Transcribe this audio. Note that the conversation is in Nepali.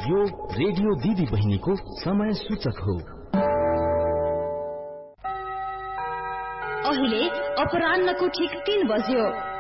यो रेडियो दिदी बहिनीको समय सूचक हो। अहिले अपराह्नको ठिक 3 बज्यो।